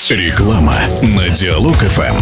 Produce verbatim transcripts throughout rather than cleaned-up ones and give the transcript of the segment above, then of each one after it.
Реклама на Диалог эф эм.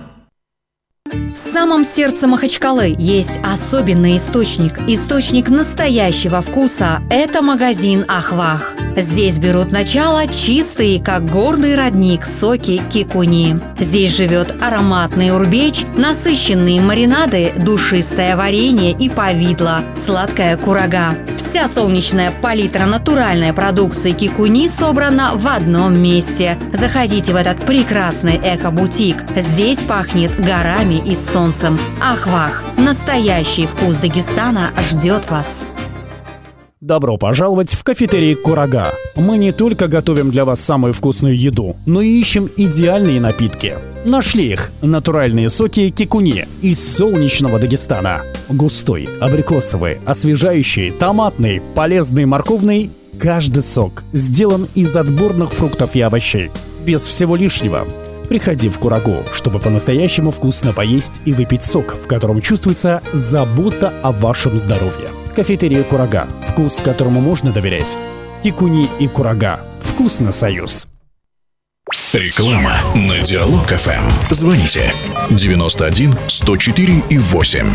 В самом сердце Махачкалы есть особенный источник. Источник настоящего вкуса – это магазин «Ахвах». Здесь берут начало чистые, как горный родник, соки кикуни. Здесь живет ароматный урбеч, насыщенные маринады, душистое варенье и повидло, сладкая курага. Вся солнечная палитра натуральной продукции кикуни собрана в одном месте. Заходите в этот прекрасный эко-бутик. Здесь пахнет горами и солнцем. Ахвах. Настоящий вкус Дагестана ждет вас. Добро пожаловать в кафетерий «Курага». Мы не только готовим для вас самую вкусную еду, но и ищем идеальные напитки. Нашли их – натуральные соки кикуни из солнечного Дагестана. Густой, абрикосовый, освежающий, томатный, полезный, морковный – каждый сок сделан из отборных фруктов и овощей. Без всего лишнего. Приходи в «Курагу», чтобы по-настоящему вкусно поесть и выпить сок, в котором чувствуется забота о вашем здоровье. Кафетерия «Курага», вкус, которому можно доверять. Кикуни и «Курага». Вкусно, союз. Реклама на Диалог эф эм. Звоните девяносто один сто четыре и восемь.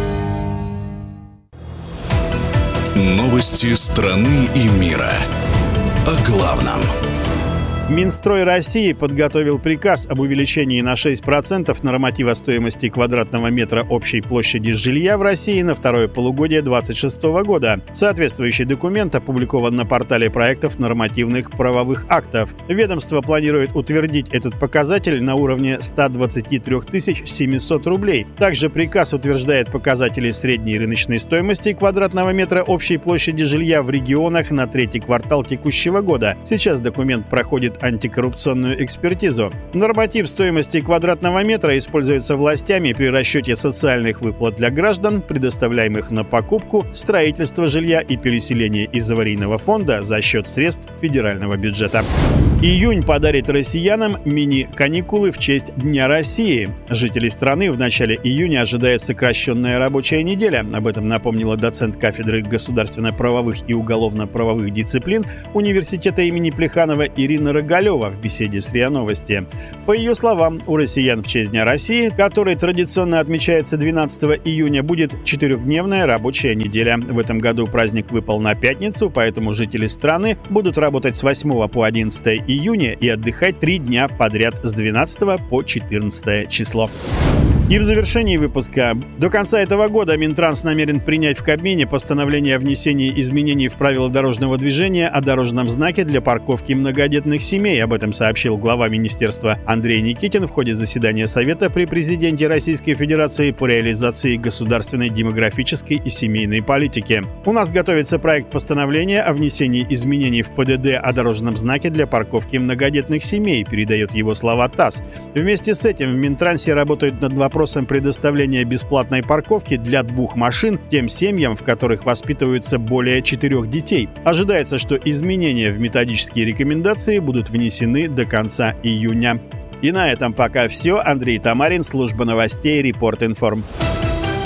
Новости страны и мира. О главном. Минстрой России подготовил приказ об увеличении на шесть процентов норматива стоимости квадратного метра общей площади жилья в России на второе полугодие две тысячи двадцать шестого года. Соответствующий документ опубликован на портале проектов нормативных правовых актов. Ведомство планирует утвердить этот показатель на уровне сто двадцать три тысячи семьсот рублей. Также приказ утверждает показатели средней рыночной стоимости квадратного метра общей площади жилья в регионах на третий квартал текущего года. Сейчас документ проходит антикоррупционную экспертизу. Норматив стоимости квадратного метра используется властями при расчете социальных выплат для граждан, предоставляемых на покупку, строительство жилья и переселение из аварийного фонда за счет средств федерального бюджета. Июнь подарит россиянам мини-каникулы в честь Дня России. Жителей страны в начале июня ожидает сокращенная рабочая неделя. Об этом напомнила доцент кафедры государственно-правовых и уголовно-правовых дисциплин университета имени Плеханова Ирина Рогалева в беседе с РИА Новости. По ее словам, у россиян в честь Дня России, который традиционно отмечается двенадцатого июня, будет четырехдневная рабочая неделя. В этом году праздник выпал на пятницу, поэтому жители страны будут работать с восьмого по одиннадцатое июня и отдыхать три дня подряд с двенадцатого по четырнадцатое число. И в завершении выпуска. До конца этого года Минтранс намерен принять в Кабмине постановление о внесении изменений в правила дорожного движения о дорожном знаке для парковки многодетных семей. Об этом сообщил глава министерства Андрей Никитин в ходе заседания Совета при президенте Российской Федерации по реализации государственной демографической и семейной политики. У нас готовится проект постановления о внесении изменений в ПДД о дорожном знаке для парковки многодетных семей, передает его слова ТАСС. Вместе с этим в Минтрансе работают над вопросом предоставления бесплатной парковки для двух машин тем семьям, в которых воспитываются более четырех детей. Ожидается, что изменения в методические рекомендации будут внесены до конца июня. И на этом пока все. Андрей Тамарин, служба новостей Репорт Информ.